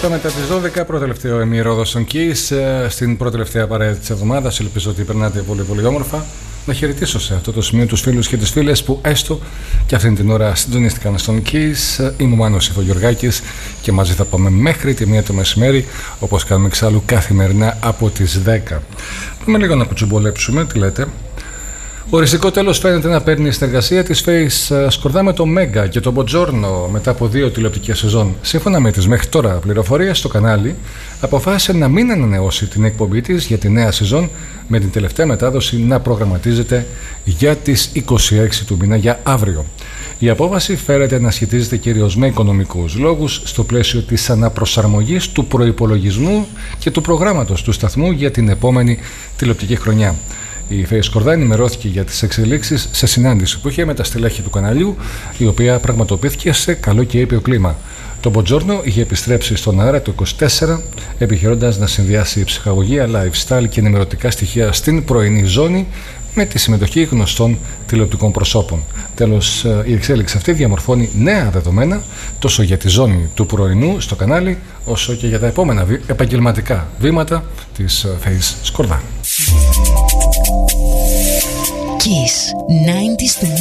17 μετά τις 12, πρώτο τελευταίο ημίωρο στον Kiss, στην πρώτη τελευταία παρέα της εβδομάδας. Ελπίζω ότι περνάτε πολύ πολύ όμορφα. Να χαιρετήσω σε αυτό το σημείο τους φίλους και τις φίλες που έστω και αυτήν την ώρα συντονίστηκαν στον Kiss. Είμαι ο Μάνος Ιφογεωργάκης και μαζί θα πάμε μέχρι τη 1 το μεσημέρι, όπως κάνουμε εξάλλου καθημερινά από τις 10. Πάμε λίγο να κουτσουμπολέψουμε, τι λέτε. Οριστικό τέλος φαίνεται να παίρνει η συνεργασία της Face Σκορδά με το Μέγκα και το Μποτζόρνο μετά από 2 τηλεοπτικές σεζόν. Σύμφωνα με τις μέχρι τώρα πληροφορίες, το κανάλι αποφάσισε να μην ανανεώσει την εκπομπή της για τη νέα σεζόν, με την τελευταία μετάδοση να προγραμματίζεται για τις 26 του μήνα, για αύριο. Η απόφαση φέρεται να σχετίζεται κυρίως με οικονομικούς λόγους στο πλαίσιο της αναπροσαρμογής του προϋπολογισμού και του προγράμματος του σταθμού για την επόμενη τηλεοπτική χρονιά. Η Face Σκορδά ενημερώθηκε για τις εξελίξεις σε συνάντηση που είχε με τα στελέχη του καναλιού, η οποία πραγματοποιήθηκε σε καλό και ήπιο κλίμα. Το Μποτζόρνο είχε επιστρέψει στον αέρα το 24, επιχειρώντας να συνδυάσει ψυχαγωγία, lifestyle και ενημερωτικά στοιχεία στην πρωινή ζώνη με τη συμμετοχή γνωστών τηλεοπτικών προσώπων. Τέλος, η εξέλιξη αυτή διαμορφώνει νέα δεδομένα τόσο για τη ζώνη του πρωινού στο κανάλι, όσο και για τα επόμενα επαγγελματικά βήματα της Face Σκορδά. Kiss 90s to